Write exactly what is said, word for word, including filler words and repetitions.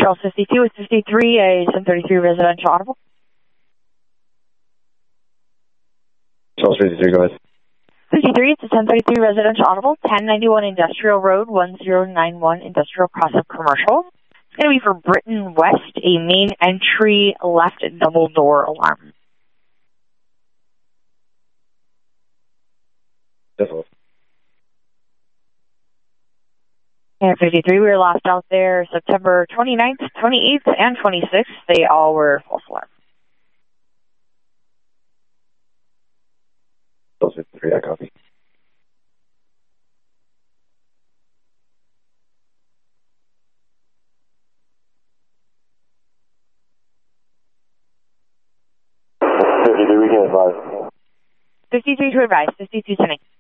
Charles fifty-two with fifty-three, a ten thirty-three residential audible. Charles fifty-three, go ahead. fifty-three, it's a ten thirty-three residential audible, ten ninety-one Industrial Road, one zero nine one Industrial Cross-Up Commercial. It's going to be for Britain West, a main entry left double door alarm. Definitely. And fifty-three, we were last out there September twenty-ninth, twenty-eighth, and twenty-sixth. They all were false alarm. Charles fifty-three, I copy. fifty-three, we can advise. fifty-three to advise, fifty-two sending.